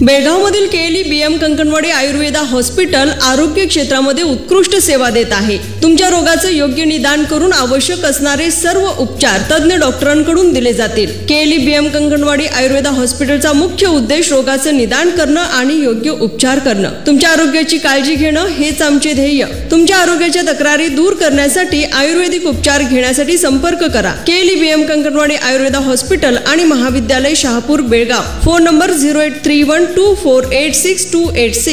बेळगावमधील KLE BM Kankanwadi Ayurveda hospital आरोग्य क्षेत्रामध्ये उत्कृष्ट सेवा देत आहे। तुमच्या रोगाचं योग्य निदान करून आवश्यक असणारे सर्व उपचार तज्ञ डॉक्टरांकडून दिले जातील। केएलई बीएम कंकणवाडी आयुर्वेदा हॉस्पिटलचा मुख्य उद्देश रोगाचं निदान करणं आणि योग्य उपचार करणं। तुमच्या आरोग्याची काळजी घेणं हेच आमचे ध्येय। तुमच्या आरोग्याच्या तक्रारी दूर करण्यासाठी आयुर्वेदिक उपचार घेण्यासाठी संपर्क करा। KLE BM Kankanwadi Ayurveda hospital आणि महाविद्यालय शहापूर बेळगाव। Phone number 08312486 286।